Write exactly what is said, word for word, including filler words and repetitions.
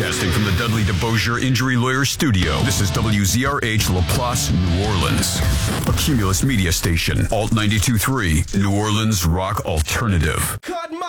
Broadcasting from the Dudley DeBosier Injury Lawyer Studio, this is W Z R H LaPlace, New Orleans. A Cumulus media station, Alt ninety-two point three, New Orleans Rock Alternative. Cut my